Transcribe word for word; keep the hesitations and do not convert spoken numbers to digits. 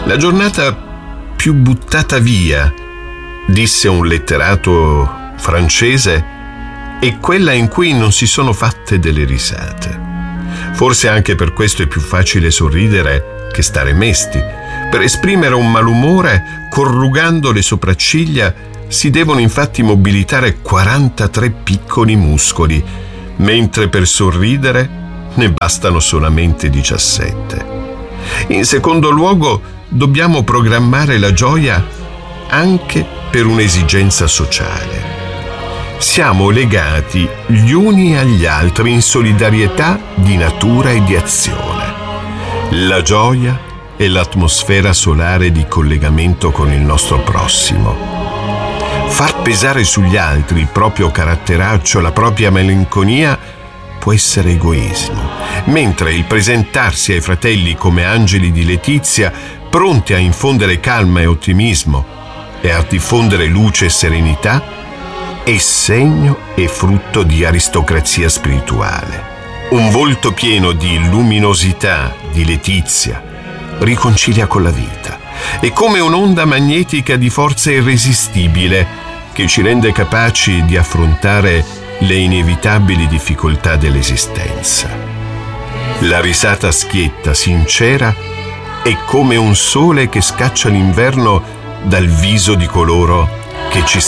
La giornata più buttata via, disse un letterato francese, è quella in cui non si sono fatte delle risate. Forse anche per questo è più facile sorridere che stare mesti. Per esprimere un malumore, corrugando le sopracciglia, si devono infatti mobilitare quarantatré piccoli muscoli, mentre per sorridere ne bastano solamente diciassette. In secondo luogo, dobbiamo programmare la gioia anche per un'esigenza sociale. Siamo legati gli uni agli altri in solidarietà di natura e di azione. La gioia è l'atmosfera solare di collegamento con il nostro prossimo. Far pesare sugli altri il proprio caratteraccio, la propria malinconia, può essere egoismo, mentre il presentarsi ai fratelli come angeli di letizia, pronti a infondere calma e ottimismo e a diffondere luce e serenità, è segno e frutto di aristocrazia spirituale. Un volto pieno di luminosità, di letizia, riconcilia con la vita. È come un'onda magnetica di forza irresistibile che ci rende capaci di affrontare le inevitabili difficoltà dell'esistenza. La risata schietta, sincera, è come un sole che scaccia l'inverno dal viso di coloro che ci